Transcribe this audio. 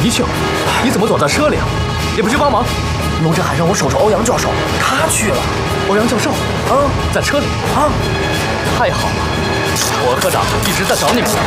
一秀，你怎么躲在车里啊？也不去帮忙？ 龙震海让我守着欧阳教授，他去了。 欧阳教授啊， 在车里啊， 太好了，我科长一直在找你们呢。